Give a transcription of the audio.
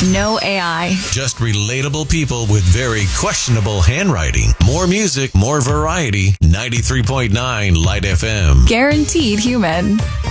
No AI. Just relatable people with very questionable handwriting. More music, more variety. 93.9 Light FM. Guaranteed human.